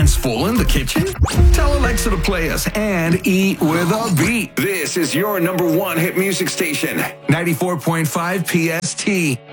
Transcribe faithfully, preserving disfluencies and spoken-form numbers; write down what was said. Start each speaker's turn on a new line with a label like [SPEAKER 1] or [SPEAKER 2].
[SPEAKER 1] hands full in the kitchen? Tell Alexa to play us and eat with a beat. This is your number one hit music station, ninety-four point five P S T.